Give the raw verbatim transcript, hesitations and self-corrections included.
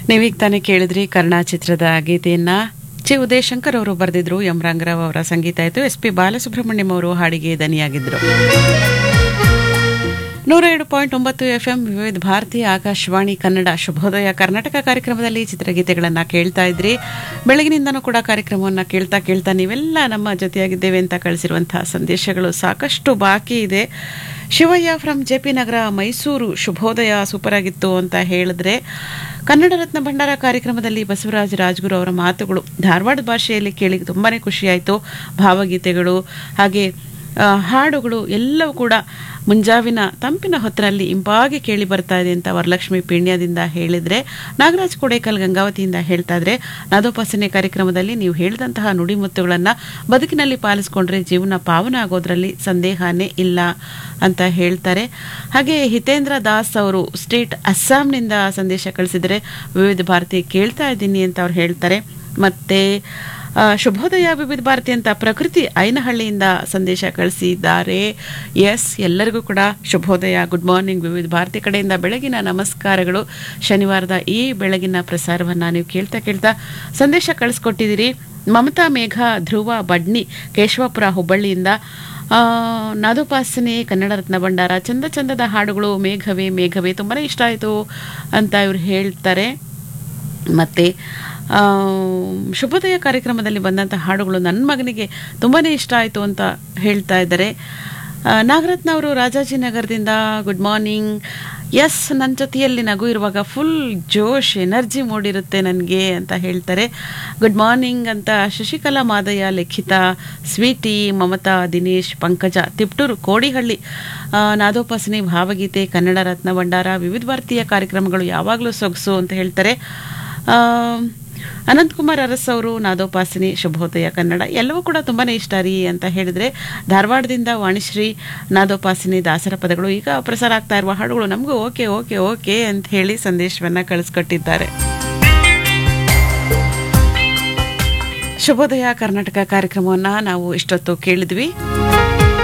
ನೀವೀಗ ತಾನೇ ಕೇಳಿದ್ರಿ ಕರ್ಣ ಚಿತ್ರದ ಗೀತೆಯನ್ನ ಚಿ ಉದಯಶಂಕರ್ ಅವರು ಬರೆದಿದ್ರು, ಎಂ ರಂಗರಾವ್ ಅವರ ಸಂಗೀತ ಆಯಿತು, ಎಸ್ ಪಿ ಬಾಲಸುಬ್ರಹ್ಮಣ್ಯಂ ಅವರು ಹಾಡಿಗೆ ದನಿಯಾಗಿದ್ರು. ನೂರ ಏಳು ಪಾಯಿಂಟ್ ಒಂಬತ್ತು ಎಫ್ ಎಂ ವಿವಿಧ ಭಾರತಿ ಆಕಾಶವಾಣಿ ಕನ್ನಡ ಶುಭೋದಯ ಕರ್ನಾಟಕ ಕಾರ್ಯಕ್ರಮದಲ್ಲಿ ಚಿತ್ರಗೀತೆಗಳನ್ನು ಕೇಳ್ತಾ ಇದ್ರಿ. ಬೆಳಗಿನಿಂದನೂ ಕೂಡ ಕಾರ್ಯಕ್ರಮವನ್ನು ಕೇಳ್ತಾ ಕೇಳ್ತಾ ನೀವೆಲ್ಲ ನಮ್ಮ ಜೊತೆಯಾಗಿದ್ದೇವೆ ಅಂತ ಕಳಿಸಿರುವಂತಹ ಸಂದೇಶಗಳು ಸಾಕಷ್ಟು ಬಾಕಿ ಇದೆ. ಶಿವಯ್ಯ ಫ್ರಮ್ ಜೆ ಪಿ ನಗರ ಮೈಸೂರು, ಶುಭೋದಯ ಸೂಪರ್ ಆಗಿತ್ತು ಅಂತ ಹೇಳಿದ್ರೆ, ಕನ್ನಡ ರತ್ನ ಭಂಡಾರ ಕಾರ್ಯಕ್ರಮದಲ್ಲಿ ಬಸವರಾಜ ರಾಜಗುರು ಅವರ ಮಾತುಗಳು ಧಾರವಾಡ ಭಾಷೆಯಲ್ಲಿ ಕೇಳಿ ತುಂಬಾ ಖುಷಿಯಾಯಿತು. ಭಾವಗೀತೆಗಳು ಹಾಗೆ ಹಾಡುಗಳು ಎಲ್ಲವೂ ಕೂಡ ಮುಂಜಾವಿನ ತಂಪಿನ ಹೊತ್ತಿನಲ್ಲಿ ಇಂಪಾಗಿ ಕೇಳಿ ಬರ್ತಾ ಇದೆ ಅಂತ ವರಲಕ್ಷ್ಮಿ ಪೀಣ್ಯದಿಂದ ಹೇಳಿದರೆ, ನಾಗರಾಜ್ ಕೋಡೇಕಲ್ ಗಂಗಾವತಿಯಿಂದ ಹೇಳ್ತಾ ಇದ್ರೆ, ನಾದೋಪಾಸನೆ ಕಾರ್ಯಕ್ರಮದಲ್ಲಿ ನೀವು ಹೇಳಿದಂತಹ ನುಡಿಮುತ್ತುಗಳನ್ನು ಬದುಕಿನಲ್ಲಿ ಪಾಲಿಸ್ಕೊಂಡ್ರೆ ಜೀವನ ಪಾವನ ಆಗೋದ್ರಲ್ಲಿ ಸಂದೇಹನೇ ಇಲ್ಲ ಅಂತ ಹೇಳ್ತಾರೆ. ಹಾಗೆ ಹಿತೇಂದ್ರ ದಾಸ್ ಅವರು ಸ್ಟೇಟ್ ಅಸ್ಸಾಂನಿಂದ ಸಂದೇಶ ಕಳಿಸಿದರೆ, ವಿವಿಧ ಭಾರತಿ ಕೇಳ್ತಾ ಇದ್ದೀನಿ ಅಂತ ಅವ್ರು ಹೇಳ್ತಾರೆ. ಮತ್ತೆ ಶುಭೋದಯ ವಿವಿಧ ಭಾರತಿ ಅಂತ ಪ್ರಕೃತಿ ಐನಹಳ್ಳಿಯಿಂದ ಸಂದೇಶ ಕಳಿಸಿದ್ದಾರೆ. ಎಸ್, ಎಲ್ಲರಿಗೂ ಕೂಡ ಶುಭೋದಯ, ಗುಡ್ ಮಾರ್ನಿಂಗ್ ವಿವಿಧ ಭಾರತಿ ಕಡೆಯಿಂದ ಬೆಳಗಿನ ನಮಸ್ಕಾರಗಳು. ಶನಿವಾರದ ಈ ಬೆಳಗಿನ ಪ್ರಸಾರವನ್ನು ನೀವು ಕೇಳ್ತಾ ಕೇಳ್ತಾ ಸಂದೇಶ ಕಳಿಸ್ಕೊಟ್ಟಿದ್ದೀರಿ. ಮಮತಾ ಮೇಘ ಧ್ರುವ ಬಡ್ನಿ ಕೇಶವಪುರ ಹುಬ್ಬಳ್ಳಿಯಿಂದ ನಾದೋಪಾಸನೆ ಕನ್ನಡ ರತ್ನ ಭಂಡಾರ ಚಂದ ಚಂದದ ಹಾಡುಗಳು, ಮೇಘವೇ ಮೇಘವೇ ತುಂಬಾ ಇಷ್ಟ ಆಯಿತು ಅಂತ ಇವರು ಹೇಳ್ತಾರೆ. ಮತ್ತು ಶುಭೋದಯ ಕಾರ್ಯಕ್ರಮದಲ್ಲಿ ಬಂದಂಥ ಹಾಡುಗಳು ನನ್ನ ಮಗನಿಗೆ ತುಂಬಾ ಇಷ್ಟ ಆಯಿತು ಅಂತ ಹೇಳ್ತಾ ಇದ್ದಾರೆ. ನಾಗರತ್ನ ಅವರು ರಾಜಾಜಿನಗರದಿಂದ ಗುಡ್ ಮಾರ್ನಿಂಗ್. ಎಸ್, ನನ್ನ ಜೊತೆಯಲ್ಲಿ ನಗು ಇರುವಾಗ ಫುಲ್ ಜೋಶ್ ಎನರ್ಜಿ ಮೂಡಿರುತ್ತೆ ನನಗೆ ಅಂತ ಹೇಳ್ತಾರೆ. ಗುಡ್ ಮಾರ್ನಿಂಗ್ ಅಂತ ಶಶಿಕಲಾ ಮಾದಯ್ಯ, ಲಿಖಿತ, ಸ್ವೀಟಿ, ಮಮತಾ, ದಿನೇಶ್, ಪಂಕಜ, ತಿಪ್ಟೂರು, ಕೋಡಿಹಳ್ಳಿ, ನಾದೋಪಾಸನೆ, ಭಾವಗೀತೆ, ಕನ್ನಡ ರತ್ನ ಭಂಡಾರ, ವಿವಿಧ ಭಾರತೀಯ ಕಾರ್ಯಕ್ರಮಗಳು ಯಾವಾಗಲೂ ಸೊಗಸು ಅಂತ ಹೇಳ್ತಾರೆ. ಅನಂತಕುಮಾರ್ ಅರಸ್ ಅವರು ನಾದೋಪಾಸನೆ, ಶುಭೋದಯ ಕನ್ನಡ ಎಲ್ಲವೂ ಕೂಡ ತುಂಬಾ ಇಷ್ಟ ರೀ ಅಂತ ಹೇಳಿದರೆ, ಧಾರವಾಡದಿಂದ ವಾಣಿಶ್ರೀ, ನಾದೋಪಾಸನೆ, ದಾಸರ ಪದಗಳು ಈಗ ಪ್ರಸಾರ ಆಗ್ತಾ ಇರುವ ಹಾಡುಗಳು ನಮಗೂ ಓಕೆ ಓಕೆ ಓಕೆ ಅಂತ ಹೇಳಿ ಸಂದೇಶವನ್ನು ಕಳಿಸ್ಕೊಟ್ಟಿದ್ದಾರೆ. ಶುಭೋದಯ ಕರ್ನಾಟಕ ಕಾರ್ಯಕ್ರಮವನ್ನು ನಾವು ಇಷ್ಟೊತ್ತು ಕೇಳಿದ್ವಿ.